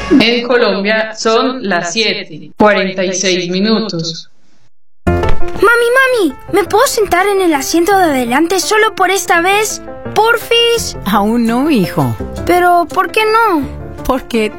En Colombia son las 7:46. Mami, ¿me puedo sentar en el asiento de adelante solo por esta vez? ¿Porfis? Aún no, hijo. Pero, ¿por qué no? Porque